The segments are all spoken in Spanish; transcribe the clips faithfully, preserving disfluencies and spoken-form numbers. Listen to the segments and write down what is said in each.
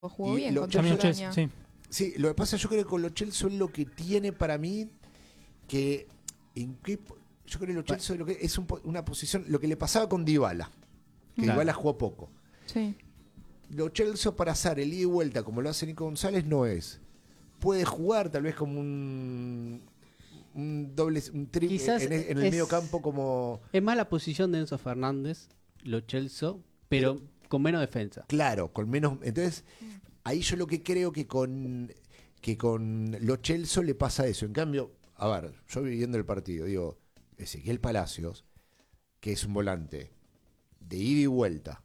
jugó Y bien lo- contra También Ucrania. Chelsea, sí. Sí, lo que pasa yo creo que con los Chelsea es lo que tiene para mí que en qué po- yo creo que los Chelsea lo que es un po- una posición lo que le pasaba con Dybala, que Claro. Dybala jugó poco. Sí. Los Chelsea para hacer el ida y vuelta como lo hace Nico González no es. Puede jugar tal vez como un un doble un triple Quizás en, en el es- medio campo como Es más la posición de Enzo Fernández, Lo Chelsea, pero con menos defensa. claro, con menos. Entonces, ahí yo lo que creo que con que con los Chelsea le pasa eso. En cambio, a ver, yo viviendo el partido, digo, Ezequiel Palacios, que es un volante de ida y vuelta,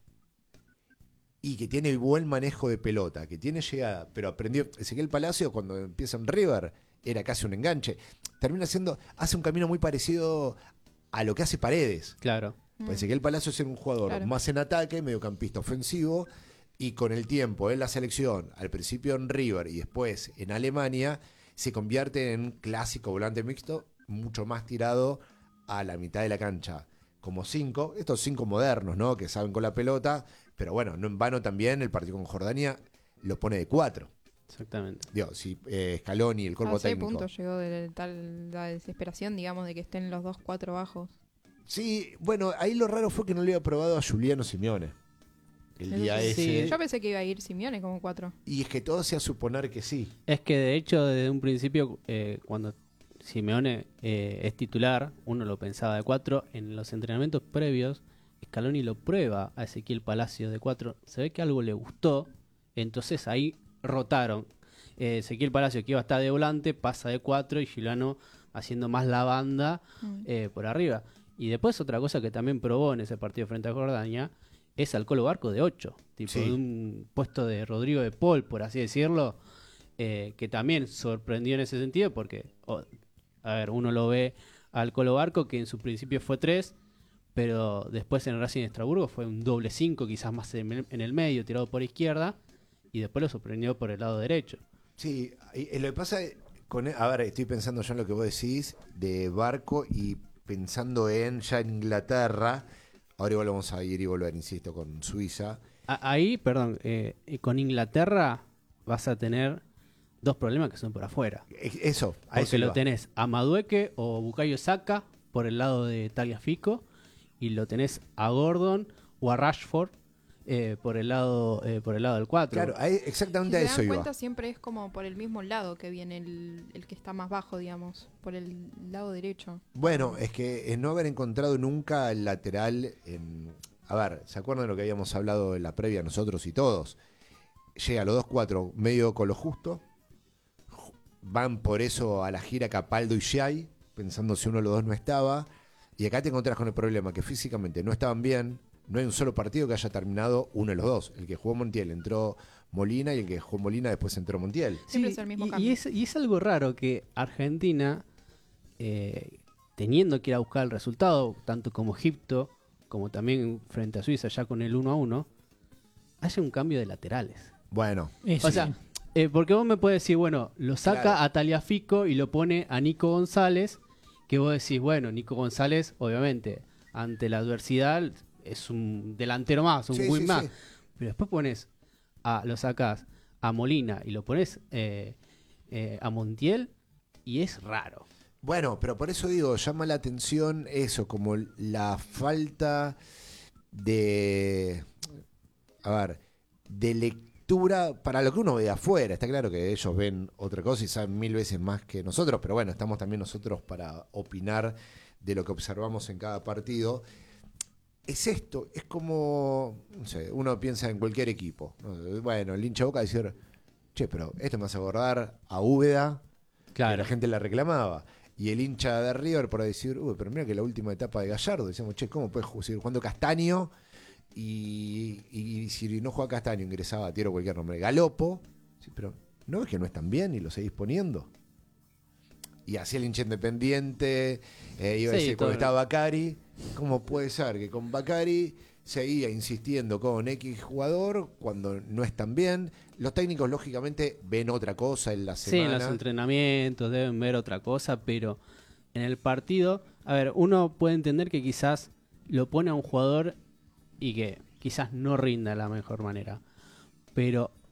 y que tiene buen manejo de pelota, que tiene llegada, pero aprendió. Ezequiel Palacios, cuando empieza en River, era casi un enganche. Termina siendo, hace un camino muy parecido a lo que hace Paredes. Claro. Pues Ezequiel Palacios era un jugador Claro. más en ataque, mediocampista ofensivo, y con el tiempo en la selección, al principio en River y después en Alemania, se convierte en clásico volante mixto, mucho más tirado a la mitad de la cancha. Como cinco, estos cinco modernos, ¿no? Que saben con la pelota, pero bueno, no en vano también el partido con Jordania lo pone de cuatro. Exactamente. Digo, si eh, Scaloni, el cuerpo A ese técnico. punto llegó de tal la desesperación, digamos, de que estén los dos cuatro bajos. Sí, bueno, ahí lo raro fue que no le había probado a Juliano Simeone. El Eso día sí. ese. Yo pensé que iba a ir Simeone como cuatro. Y es que todo hacía suponer que sí. Es que de hecho desde un principio, eh, cuando Simeone eh, es titular, uno lo pensaba de cuatro. En los entrenamientos previos, Scaloni lo prueba a Ezequiel Palacios de cuatro. Se ve que algo le gustó, entonces ahí rotaron. Eh, Ezequiel Palacios, que iba a estar de volante, pasa de cuatro y Giuliano haciendo más la banda Mm. eh, por arriba. Y después otra cosa que también probó en ese partido frente a Jordania es al Colo Barco de ocho, tipo Sí. de un puesto de Rodrigo de Paul, por así decirlo, eh, que también sorprendió en ese sentido porque, oh, a ver, uno lo ve al Colo Barco que en su principio fue tres, pero después en Racing de Estrasburgo fue un doble cinco, quizás más en el, en el medio, tirado por izquierda, y después lo sorprendió por el lado derecho. Sí, y, y lo que pasa es con, a ver, estoy pensando yo en lo que vos decís de Barco y pensando en ya en Inglaterra. Ahora igual vamos a ir y volver, insisto, con Suiza. A- ahí, perdón, eh, eh, con Inglaterra vas a tener dos problemas que son por afuera. E- Eso, a eso Porque lo iba. tenés a Madueque o Bukayo Saka por el lado de Tagliafico y lo tenés a Gordon o a Rashford eh, por el lado eh, por el lado del cuatro. Claro, ahí Si exactamente se a eso dan iba. cuenta, siempre es como por el mismo lado que viene el, el que está más bajo, digamos. Por el lado derecho. Bueno, es que en no haber encontrado nunca el lateral en... A ver, ¿se acuerdan de lo que habíamos hablado en la previa nosotros y todos? Llega a los dos cuatro medio con lo justo. Ju- Van por eso a la gira Capaldo y Shai, pensando si uno de los dos no estaba. Y acá te encontrás con el problema que físicamente no estaban bien. No hay un solo partido que haya terminado uno de los dos. El que jugó Montiel entró Molina y el que jugó Molina después entró Montiel. Siempre es el mismo y, cambio. y es, y es algo raro que Argentina, eh, teniendo que ir a buscar el resultado, tanto como Egipto, como también frente a Suiza ya con el uno a uno, haya un cambio de laterales. Bueno, Eh, O sí. sea, eh, porque vos me puedes decir, bueno, lo saca Claro. a Tagliafico y lo pone a Nico González, que vos decís, bueno, Nico González, obviamente, ante la adversidad, es un delantero más, un Sí, win sí, más. sí. Pero después pones, a, lo sacás a Molina y lo pones eh, eh, a Montiel y es raro. Bueno, pero por eso digo, llama la atención eso, como la falta de, a ver, de lectura para lo que uno ve de afuera. Está claro que ellos ven otra cosa y saben mil veces más que nosotros, pero bueno, estamos también nosotros para opinar de lo que observamos en cada partido. Es esto, es como, no sé, uno piensa en cualquier equipo, ¿no? Bueno, el hincha Boca decir, che, pero esto me hace acordar a Úbeda, que la gente la reclamaba. Y el hincha de River por decir, uy, pero mira que la última etapa de Gallardo, decíamos, che, ¿cómo puede ju- seguir jugando Castaño? Y, y si no juega Castaño, ingresaba, tiro cualquier nombre, Galopo. Sí, pero ¿no ves que no están bien y lo seguís poniendo? Y así el hincha independiente, eh, iba a Sí, decir, todo- cuando estaba Bacari, ¿cómo puede ser que con Bacari seguía insistiendo con X jugador cuando no están bien? Los técnicos, lógicamente, ven otra cosa en la Sí, en semana. los entrenamientos deben ver otra cosa, pero en el partido, a ver, uno puede entender que quizás lo pone a un jugador y que quizás no rinda de la mejor manera. Pero